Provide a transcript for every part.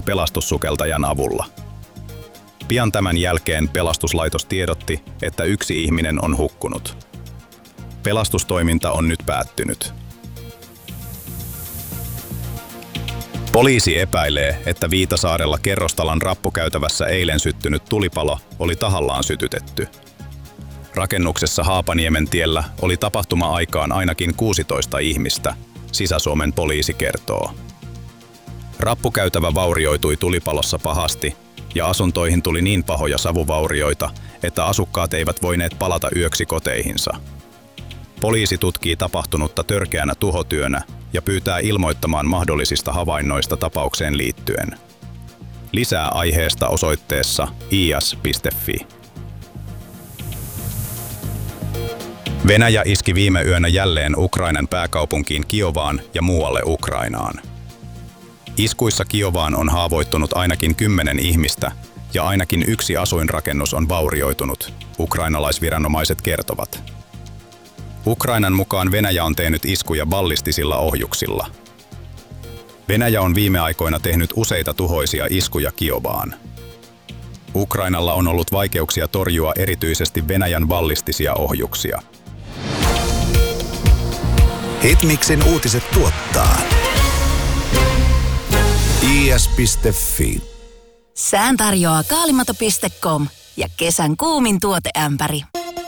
pelastussukeltajan avulla. Pian tämän jälkeen pelastuslaitos tiedotti, että 1 ihminen on hukkunut. Pelastustoiminta on nyt päättynyt. Poliisi epäilee, että Viitasaarella Kerrostalan rappukäytävässä eilen syttynyt tulipalo oli tahallaan sytytetty. Rakennuksessa Haapaniemen tiellä oli tapahtuma-aikaan ainakin 16 ihmistä, Sisä-Suomen poliisi kertoo. Rappukäytävä vaurioitui tulipalossa pahasti ja asuntoihin tuli niin pahoja savuvaurioita, että asukkaat eivät voineet palata yöksi koteihinsa. Poliisi tutkii tapahtunutta törkeänä tuhotyönä ja pyytää ilmoittamaan mahdollisista havainnoista tapaukseen liittyen. Lisää aiheesta osoitteessa is.fi. Venäjä iski viime yönä jälleen Ukrainan pääkaupunkiin Kiovaan ja muualle Ukrainaan. Iskuissa Kiovaan on haavoittunut ainakin 10 ihmistä ja ainakin 1 asuinrakennus on vaurioitunut, ukrainalaisviranomaiset kertovat. Ukrainan mukaan Venäjä on tehnyt iskuja ballistisilla ohjuksilla. Venäjä on viime aikoina tehnyt useita tuhoisia iskuja Kiovaan. Ukrainalla on ollut vaikeuksia torjua erityisesti Venäjän ballistisia ohjuksia. Hitmixin uutiset tuottaa is.fi. Sään tarjoaa kaalimato.com ja kesän kuumin tuoteämpäri.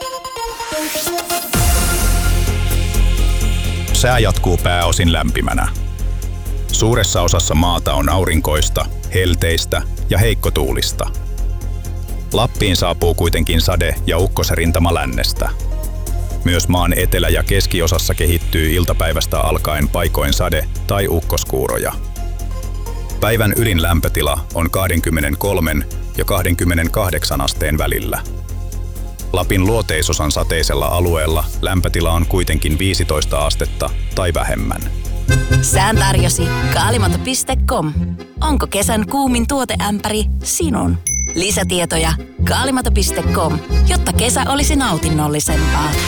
Sää jatkuu pääosin lämpimänä. Suuressa osassa maata on aurinkoista, helteistä ja heikkotuulista. Lappiin saapuu kuitenkin sade- ja ukkosrintama lännestä. Myös maan etelä- ja keskiosassa kehittyy iltapäivästä alkaen paikoin sade- tai ukkoskuuroja. Päivän ylin lämpötila on 23 ja 28 asteen välillä. Lapin luoteisosan sateisella alueella lämpötila on kuitenkin 15 astetta tai vähemmän. Sään tarjosi kaalimato.com. Onko kesän kuumin tuoteämpäri sinun? Lisätietoja kaalimato.com, jotta kesä olisi nautinnollisempaa.